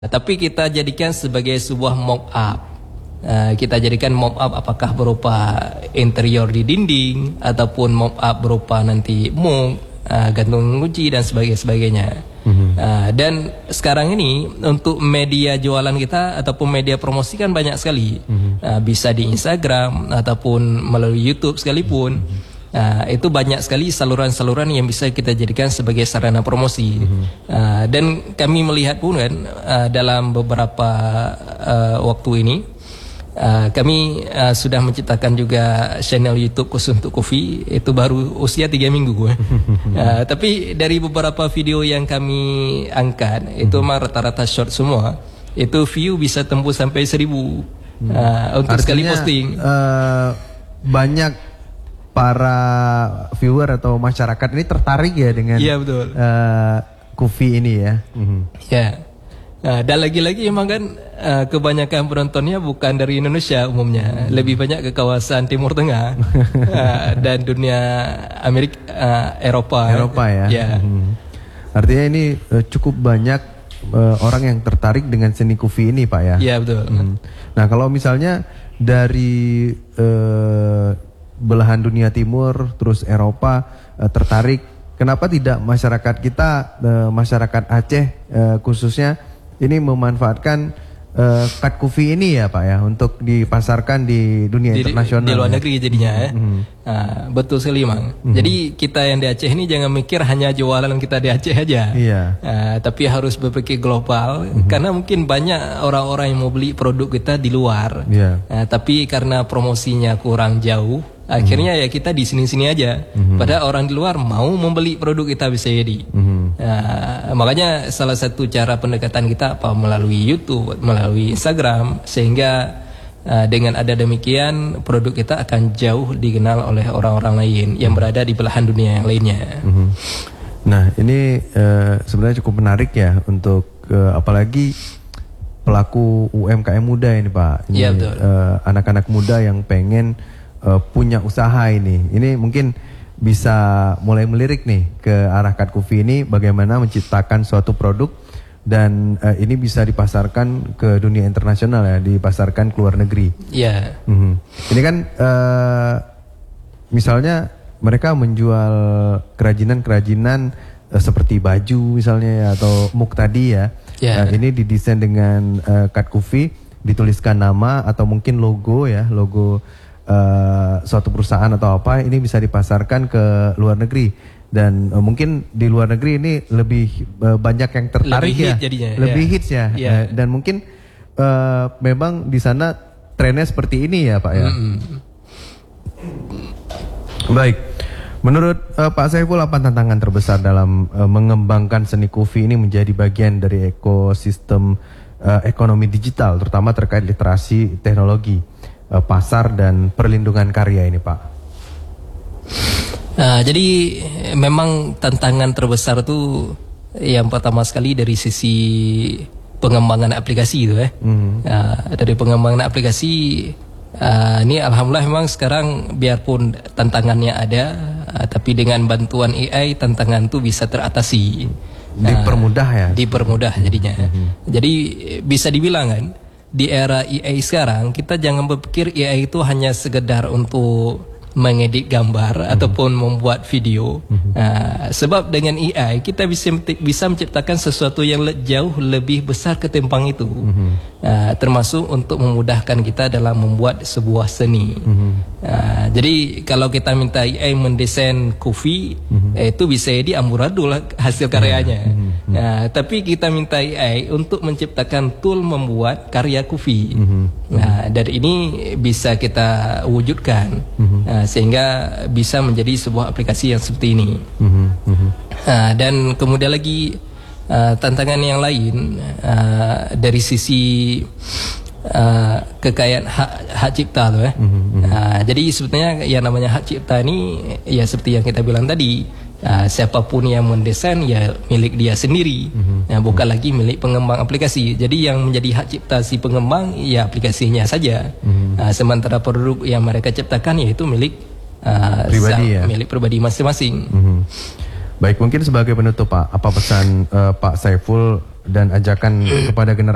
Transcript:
Tapi kita jadikan sebagai sebuah mock-up. Kita jadikan mock-up apakah berupa interior di dinding ataupun mock-up berupa nanti mug, gantung kunci dan sebagainya. Dan sekarang ini untuk media jualan kita ataupun media promosi kan banyak sekali. Bisa di Instagram ataupun melalui YouTube sekalipun. Itu banyak sekali saluran-saluran yang bisa kita jadikan sebagai sarana promosi. Dan kami melihat pun kan dalam beberapa waktu ini kami sudah menciptakan juga channel YouTube khusus untuk kopi. Itu baru usia 3 minggu. Tapi dari beberapa video yang kami angkat itu memang rata-rata short semua. Itu view bisa tembus sampai 1000 untuk sekali posting. Banyak para viewer atau masyarakat ini tertarik ya dengan betul. Kufi ini ya. Ya. Dan lagi-lagi emang kan kebanyakan penontonnya bukan dari Indonesia umumnya, lebih banyak ke kawasan Timur Tengah dan dunia Eropa ya. Artinya ini cukup banyak orang yang tertarik dengan seni Kufi ini, Pak ya. Iya betul. Nah kalau misalnya dari belahan dunia timur terus Eropa tertarik, kenapa tidak masyarakat kita, masyarakat Aceh khususnya ini memanfaatkan cut Kufi ini ya Pak ya untuk dipasarkan di dunia internasional, di luar negeri jadinya ya. Betul sekali Mang. Jadi kita yang di Aceh ini jangan mikir hanya jualan kita di Aceh aja. Tapi harus berpikir global karena mungkin banyak orang-orang yang mau beli produk kita di luar. Tapi karena promosinya kurang jauh, akhirnya ya kita di sini-sini aja. Padahal orang di luar mau membeli produk kita bisa jadi. Makanya salah satu cara pendekatan kita apa melalui YouTube, melalui Instagram, sehingga dengan ada demikian produk kita akan jauh dikenal oleh orang-orang lain yang berada di belahan dunia yang lainnya. Nah ini sebenarnya cukup menarik ya untuk apalagi pelaku UMKM muda ini Pak. Ini anak-anak muda yang pengen punya usaha ini. Ini mungkin bisa mulai melirik nih ke arah cut Kufi ini, bagaimana menciptakan suatu produk dan ini bisa dipasarkan ke dunia internasional ya, dipasarkan ke luar negeri. Ini kan misalnya mereka menjual kerajinan-kerajinan seperti baju misalnya ya, atau mug tadi ya. Ini didesain dengan cut Kufi, dituliskan nama atau mungkin logo ya, logo suatu perusahaan atau apa, ini bisa dipasarkan ke luar negeri dan mungkin di luar negeri ini lebih banyak yang tertarik lebih hits ya. Dan mungkin memang di sana trennya seperti ini ya Pak ya. Baik, menurut Pak Saiful apa tantangan terbesar dalam mengembangkan seni Kufi ini menjadi bagian dari ekosistem ekonomi digital, terutama terkait literasi teknologi, pasar dan perlindungan karya ini Pak? Jadi memang tantangan terbesar itu yang pertama sekali dari sisi pengembangan aplikasi itu ya. Dari pengembangan aplikasi ini alhamdulillah memang sekarang biarpun tantangannya ada, tapi dengan bantuan AI tantangan itu bisa teratasi. Dipermudah ya? Dipermudah jadinya. Jadi bisa dibilang kan, di era AI sekarang kita jangan berpikir AI itu hanya sekedar untuk mengedit gambar ataupun membuat video. Sebab dengan AI kita bisa menciptakan sesuatu yang jauh lebih besar ketimbang itu. Termasuk untuk memudahkan kita dalam membuat sebuah seni. Jadi kalau kita minta AI mendesain Kufi, itu bisa jadi amburadul hasil karyanya. Tapi kita minta AI untuk menciptakan tool membuat karya Kufi. Dari ini bisa kita wujudkan sehingga bisa menjadi sebuah aplikasi yang seperti ini. Dan kemudian lagi tantangan yang lain dari sisi kekayaan hak cipta tuh ya. Jadi sebetulnya yang namanya hak cipta ini ya seperti yang kita bilang tadi, siapapun yang mendesain ya milik dia sendiri, bukan lagi milik pengembang aplikasi. Jadi yang menjadi hak cipta si pengembang ya aplikasinya saja. Sementara produk yang mereka ciptakan yaitu milik pribadi milik pribadi masing-masing. Baik, mungkin sebagai penutup Pak, apa pesan Pak Saiful dan ajakan kepada generasi